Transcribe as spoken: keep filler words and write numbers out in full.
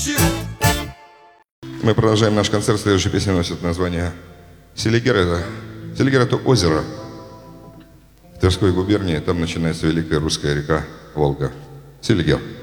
Мы продолжаем наш концерт. Следующая песня носит название Селигер. Это, Селигер — это озеро в Тверской губернии. Там начинается великая русская река Волга. Селигер.